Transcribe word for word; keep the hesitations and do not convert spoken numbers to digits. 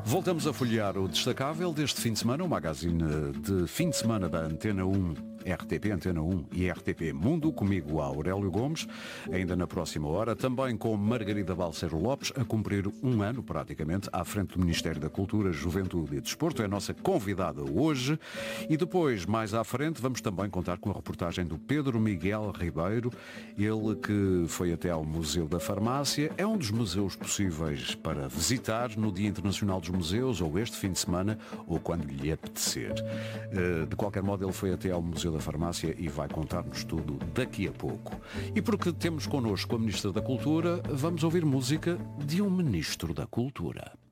Voltamos a folhear o destacável deste fim de semana, o magazine de fim de semana da Antena um, R T P Antena um e R T P Mundo, comigo Aurélio Gomes, ainda na próxima hora, também com Margarida Balseiro Lopes, a cumprir um ano praticamente à frente do Ministério da Cultura, Juventude e Desporto, é a nossa convidada hoje, e depois, mais à frente, vamos também contar com a reportagem do Pedro Miguel Ribeiro, ele que foi até ao Museu da Farmácia, é um dos museus possíveis para visitar no Dia Internacional dos Museus, ou este fim de semana, ou quando lhe apetecer. De qualquer modo, ele foi até ao Museu da Farmácia e vai contar-nos tudo daqui a pouco. E porque temos connosco a Ministra da Cultura, vamos ouvir música de um Ministro da Cultura.